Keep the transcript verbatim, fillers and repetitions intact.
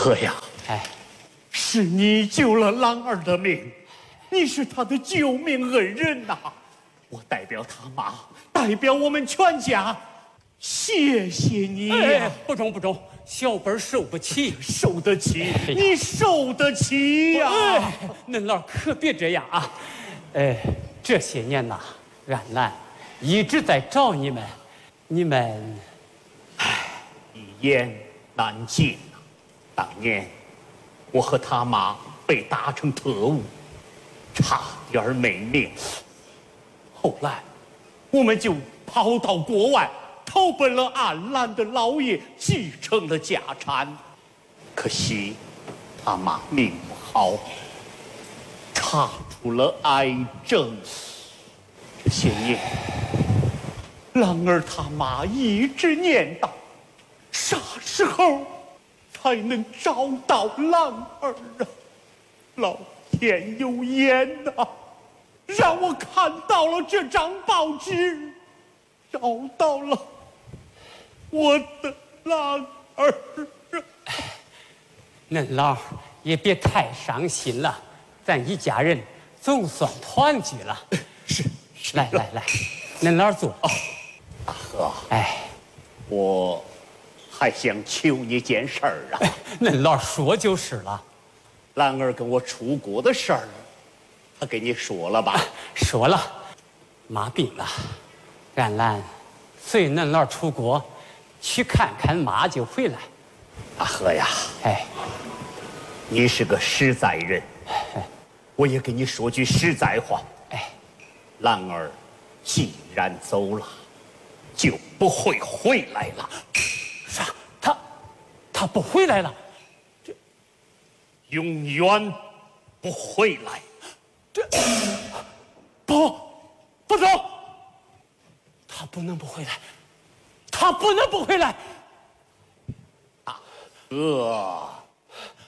和呀， 哎， 是你救了兰儿的命，你是他的救命恩人呐！我代表他妈，代表我们全家，谢谢你呀！ 哎，不中不中，小本受不起， 受得起，你受得起呀！ 哎，恁老可别这样啊！哎，这些年呐，俺兰一直在找你们，你们， 唉，一言难尽呐。当年我和他妈被打成特务，差点没命。后来我们就跑到国外，投奔了安澜的老爷，继承了家产。可惜他妈命不好，查出了癌症。这些年，兰儿他妈一直念叨，啥时候才能找到兰儿啊？老天有眼呐、啊，让我看到了这张报纸，找到了我的兰儿。 恁老也别太伤心了，咱一家人总算团聚了。 是，是来来来，恁老坐。 哦，大和， 哎， 我还想求你件事儿啊。 恁老说就是了。 兰儿跟我出国的事儿，他给你说了吧？ 说了，妈病了，俺兰随恁老出国去看看妈就回来。 大和呀， 哎， 你是个实在人，我也跟你说句实在话。 哎， 兰儿既然走了，就不会回来了。 啥？他他不回来了？ 永远不回来。 这不不走，他不能不回来，他不能不回来。 大哥。